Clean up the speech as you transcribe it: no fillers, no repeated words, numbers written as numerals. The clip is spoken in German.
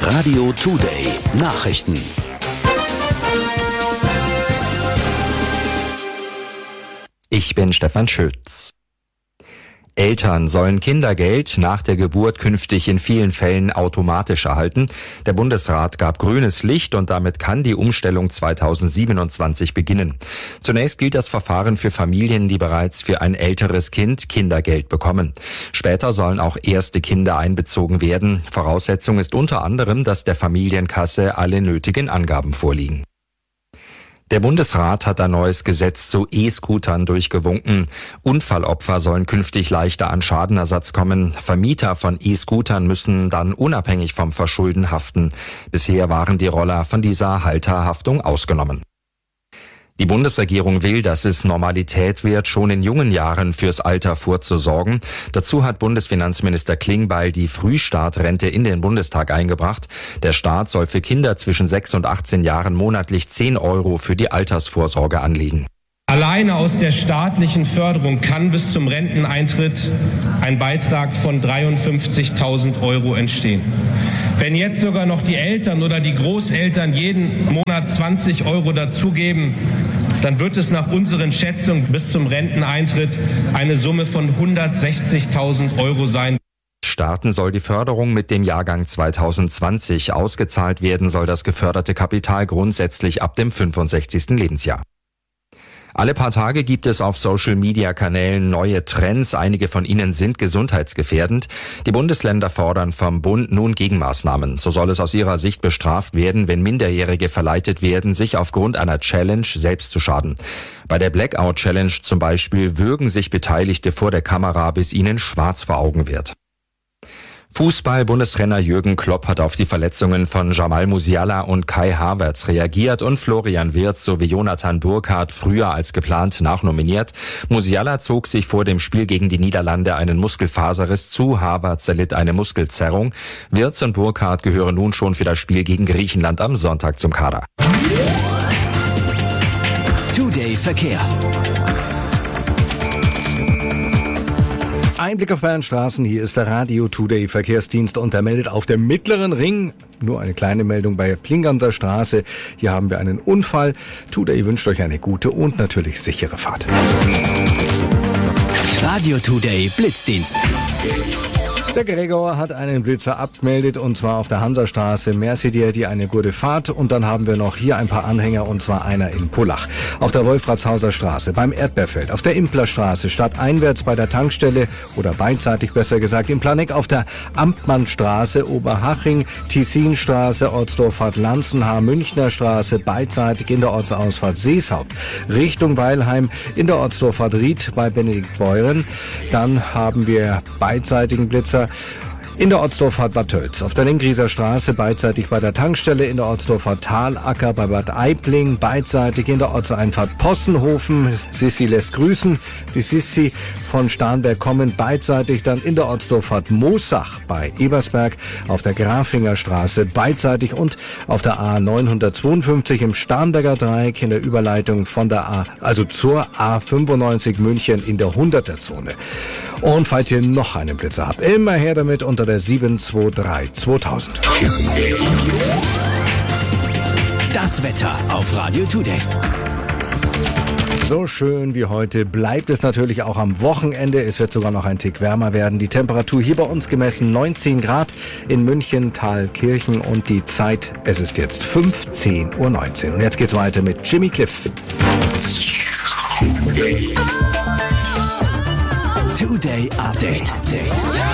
Radio Today Nachrichten. Ich bin Stefan Schütz. Eltern sollen Kindergeld nach der Geburt künftig in vielen Fällen automatisch erhalten. Der Bundesrat gab grünes Licht und damit kann die Umstellung 2027 beginnen. Zunächst gilt das Verfahren für Familien, die bereits für ein älteres Kind Kindergeld bekommen. Später sollen auch erste Kinder einbezogen werden. Voraussetzung ist unter anderem, dass der Familienkasse alle nötigen Angaben vorliegen. Der Bundesrat hat ein neues Gesetz zu E-Scootern durchgewunken. Unfallopfer sollen künftig leichter an Schadenersatz kommen. Vermieter von E-Scootern müssen dann unabhängig vom Verschulden haften. Bisher waren die Roller von dieser Halterhaftung ausgenommen. Die Bundesregierung will, dass es Normalität wird, schon in jungen Jahren fürs Alter vorzusorgen. Dazu hat Bundesfinanzminister Klingbeil die Frühstartrente in den Bundestag eingebracht. Der Staat soll für Kinder zwischen 6 und 18 Jahren monatlich 10 € für die Altersvorsorge anlegen. Alleine aus der staatlichen Förderung kann bis zum Renteneintritt ein Beitrag von 53.000 € entstehen. Wenn jetzt sogar noch die Eltern oder die Großeltern jeden Monat 20 € dazugeben, dann wird es nach unseren Schätzungen bis zum Renteneintritt eine Summe von 160.000 € sein. Starten soll die Förderung mit dem Jahrgang 2020. Ausgezahlt werden soll das geförderte Kapital grundsätzlich ab dem 65. Lebensjahr. Alle paar Tage gibt es auf Social-Media-Kanälen neue Trends. Einige von ihnen sind gesundheitsgefährdend. Die Bundesländer fordern vom Bund nun Gegenmaßnahmen. So soll es aus ihrer Sicht bestraft werden, wenn Minderjährige verleitet werden, sich aufgrund einer Challenge selbst zu schaden. Bei der Blackout-Challenge zum Beispiel würgen sich Beteiligte vor der Kamera, bis ihnen schwarz vor Augen wird. Fußball-Bundestrainer Jürgen Klopp hat auf die Verletzungen von Jamal Musiala und Kai Havertz reagiert und Florian Wirtz sowie Jonathan Burkhardt früher als geplant nachnominiert. Musiala zog sich vor dem Spiel gegen die Niederlande einen Muskelfaserriss zu, Havertz erlitt eine Muskelzerrung. Wirtz und Burkhardt gehören nun schon für das Spiel gegen Griechenland am Sonntag zum Kader. Today Verkehr. Ein Blick auf Bayerns Straßen, hier ist der Radio Today Verkehrsdienst und der meldet auf dem Mittleren Ring nur eine kleine Meldung bei Plinganter Straße. Hier haben wir einen Unfall. Today wünscht euch eine gute und natürlich sichere Fahrt. Radio Today Blitzdienst. Der Gregor hat einen Blitzer abgemeldet und zwar auf der Hansastraße. Merci dir, die eine gute Fahrt. Und dann haben wir noch hier ein paar Anhänger und zwar einer in Pullach. Auf der Wolfratshauser Straße, beim Erdbeerfeld, auf der Implerstraße, stadteinwärts bei der Tankstelle oder beidseitig besser gesagt im Planegg auf der Amtmannstraße, Oberhaching, Tessinstraße, Ortsdorf-Bad Lanzenhaar, Münchner Straße, beidseitig in der Ortsausfahrt Seeshaupt, Richtung Weilheim, in der Ortsdorf-Bad Ried bei Benediktbeuren. Dann haben wir beidseitigen Blitzer in der Ortsdorfahrt Bad Tölz, auf der Lenkrieser Straße, beidseitig bei der Tankstelle, in der Ortsdorfahrt Talacker bei Bad Aibling, beidseitig in der Ortseinfahrt Possenhofen. Sissi lässt grüßen. Die Sissi von Starnberg kommen, beidseitig dann in der Ortsdorfahrt Moosach bei Ebersberg, auf der Grafinger Straße, beidseitig und auf der A952 im Starnberger Dreieck in der Überleitung von der zur A95 München in der 100er-Zone. Und falls ihr noch einen Blitzer habt, immer her damit unter der 723 2000. Das Wetter auf Radio Today. So schön wie heute bleibt es natürlich auch am Wochenende. Es wird sogar noch ein Tick wärmer werden. Die Temperatur hier bei uns gemessen 19 Grad in München, Thalkirchen und die Zeit, es ist jetzt 15:19 Uhr. Und jetzt geht's weiter mit Jimmy Cliff.